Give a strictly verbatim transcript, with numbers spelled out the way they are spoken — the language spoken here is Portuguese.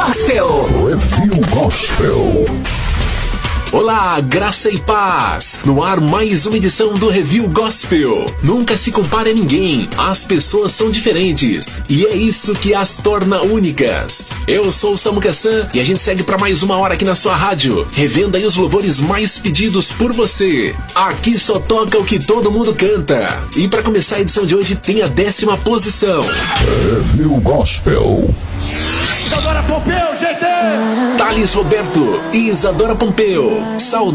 Gospel. Review Gospel. Olá, graça e paz! No ar mais uma edição do Review Gospel. Nunca se compare a ninguém, as pessoas são diferentes e é isso que as torna únicas. Eu sou o Samu Kassan e a gente segue para mais uma hora aqui na sua rádio, revendo aí os louvores mais pedidos por você. Aqui só toca o que todo mundo canta. E para começar a edição de hoje tem a décima posição. Review Gospel. Isadora Pompeu, G D! Thales Roberto e Isadora Pompeu. Saudade.